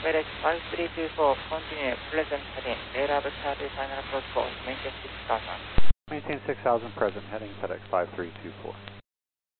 FedEx 5324, continue, Pleasant heading, radar Charlie, final approach course, maintain 6000. Maintain 6000, present, heading FedEx 5324.